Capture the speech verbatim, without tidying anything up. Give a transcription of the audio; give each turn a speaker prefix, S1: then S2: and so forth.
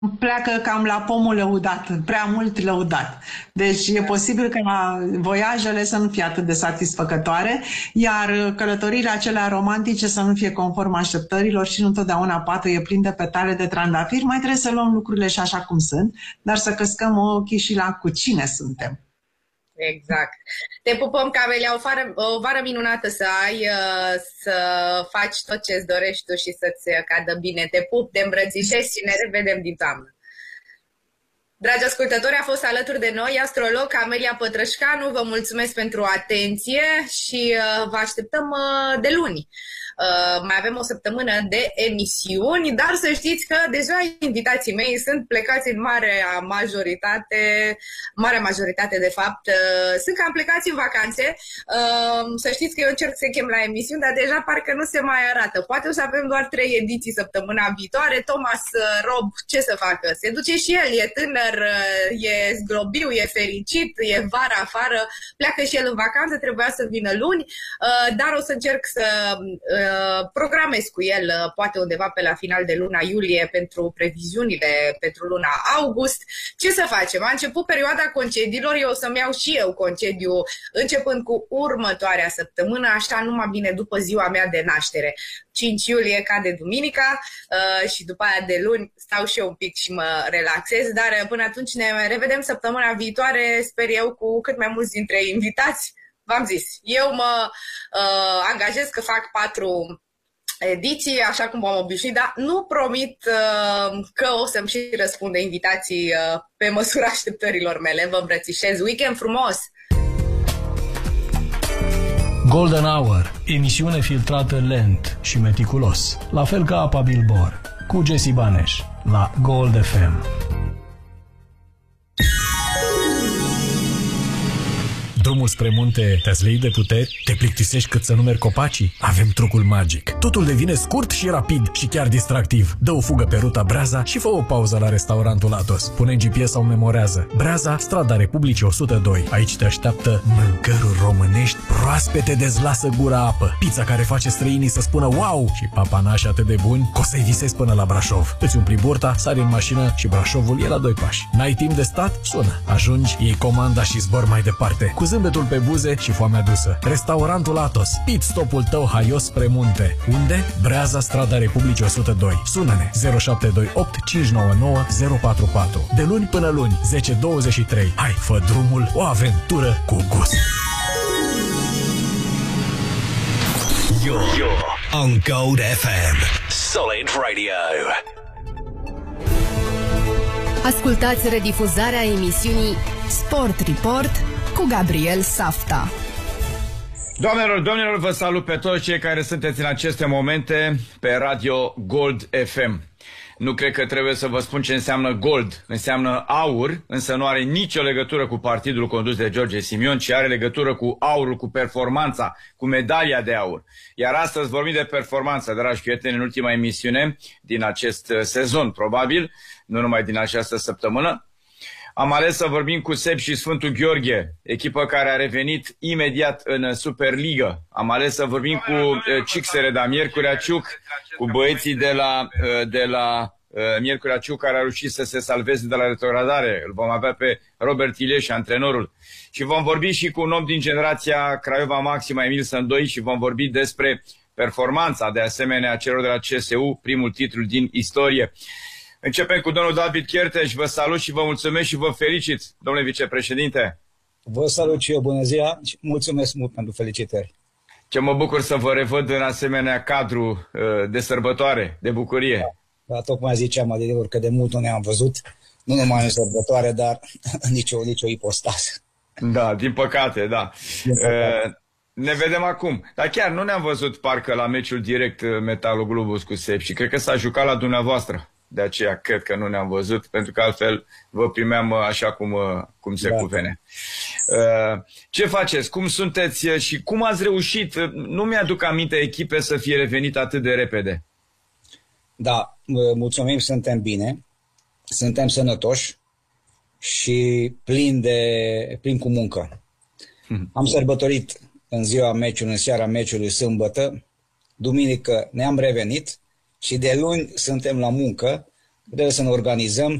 S1: pleacă cam la pomul lăudat, prea mult lăudat. Deci e posibil ca voiajele să nu fie atât de satisfăcătoare, iar călătoriile acelea romantice să nu fie conform așteptărilor și nu întotdeauna patul e plin de petale de trandafiri. Mai trebuie să luăm lucrurile și așa cum sunt, dar să căscăm ochii și la cu cine suntem.
S2: Exact. Te pupăm, Camelia, o, fară, o vară minunată să ai, să faci tot ce-ți dorești tu și să-ți cadă bine. Te pup, te îmbrățișez și ne revedem din toamnă. Dragi ascultători, a fost alături de noi astrolog Camelia Pătrășcanu. Vă mulțumesc pentru atenție și vă așteptăm de luni. Uh, mai avem o săptămână de emisiuni, dar să știți că deja invitații mei sunt plecați în marea majoritate, marea majoritate de fapt, uh, sunt cam plecați în vacanțe. Uh, să știți că eu încerc să chem la emisiuni, dar deja parcă nu se mai arată. Poate o să avem doar trei ediții săptămâna viitoare. Thomas Rob, ce să facă? Se duce și el, e tânăr, e zglobiu, e fericit, e vara afară, pleacă și el în vacanță, trebuia să vină luni, uh, dar o să încerc să uh, programez cu el, poate undeva pe la final de luna iulie, pentru previziunile pentru luna august. Ce să facem? A început perioada concediilor, eu o să-mi iau și eu concediu începând cu următoarea săptămână, așa numai bine după ziua mea de naștere. cinci iulie cade duminica uh, și după aia de luni stau și eu un pic și mă relaxez, dar până atunci ne revedem săptămâna viitoare, sper eu, cu cât mai mulți dintre invitați. V-am zis, eu mă uh, angajez că fac patru ediții, așa cum v-am obișnuit, dar nu promit uh, că o să-mi și răspunde invitații uh, pe măsura așteptărilor mele. Vă îmbrățișez, weekend frumos!
S3: Golden Hour, emisiune filtrată lent și meticulos, la fel ca apa Bilbor, cu Jesse Baneș, la Gold F M. Drumul spre munte te-ați leit de puteri? Te plictisești cât să numeri copacii? Avem trucul magic. Totul devine scurt și rapid și chiar distractiv. Dă o fugă pe ruta Breaza și fă o pauză la restaurantul Atos. Pune în G P S sau memorează. Breaza, strada Republicii o sută doi. Aici te așteaptă mâncăruri românești proaspete, dezlasă gura apă. Pizza care face străinii să spună wow și papanași atât de buni că o să-i visezi până la Brașov. Îți umpli burta, sari în mașină și Brașovul e la doi pași. N-ai timp de stat? Sună. Ajungi, iei comanda și zbor mai departe. Cu zâmbetul pe buze și foamea dusă. Restaurantul Atos. Pit stopul tău haios spre munte. Unde? Breaza, strada Republicii o sută doi. Sună-ne zero șapte doi opt cinci nouă nouă zero patru patru. De luni până luni, zece douăzeci și trei. Hai, fă drumul, o aventură cu gust.
S4: You're, you're on Gold F M. Solid Radio.
S5: Ascultați redifuzarea emisiunii Sport Report cu Gabriel Safta.
S6: Doamnelor, domnilor, vă salut pe toți cei care sunteți în aceste momente pe Radio Gold F M. Nu cred că trebuie să vă spun ce înseamnă gold. Înseamnă aur, însă nu are nicio legătură cu partidul condus de George Simion, ci are legătură cu aurul, cu performanța, cu medalia de aur. Iar astăzi vorbim de performanță, dragi prieteni, în ultima emisiune din acest sezon, probabil, nu numai din această săptămână. Am ales să vorbim cu Seb și Sfântul Gheorghe, echipă care a revenit imediat în Superliga. Am ales să vorbim cu Cixereda, Miercurea Ciuc, cu băieții de la, de la Miercurea Ciuc, care a reușit să se salveze de la retrogradare. Îl vom avea pe Robert Ileș, antrenorul. Și vom vorbi și cu un om din generația Craiova Maxima, Emil Sândoi, și vom vorbi despre performanța, de asemenea, celor de la C S U, primul titlu din istorie. Începem cu domnul David Cherteș. Vă salut și vă mulțumesc și vă felicit, domnule vicepreședinte.
S7: Vă salut și eu, bună ziua și mulțumesc mult pentru felicitări.
S6: Ce mă bucur să vă revăd în asemenea cadru de sărbătoare, de bucurie.
S7: Da, da, tocmai ziceam adică că de mult nu ne-am văzut, nu numai în sărbătoare, dar nicio, nicio ipostasă.
S6: Da, din păcate, da.
S7: Din păcate.
S6: Uh, ne vedem acum. Dar chiar nu ne-am văzut parcă la meciul direct Metalul Globus cu Sep și cred că s-a jucat la dumneavoastră. De aceea cred că nu ne-am văzut, pentru că altfel vă primeam așa cum, cum se da. cuvene. Ce faceți? Cum sunteți și cum ați reușit? Nu mi-aduc aminte echipe să fie revenit atât de repede.
S7: Da, mulțumim, suntem bine, suntem sănătoși și plini, de, plini cu muncă. Hmm. Am sărbătorit în ziua meciului, în seara meciului, sâmbătă, duminică ne-am revenit și de luni suntem la muncă trebuie să ne organizăm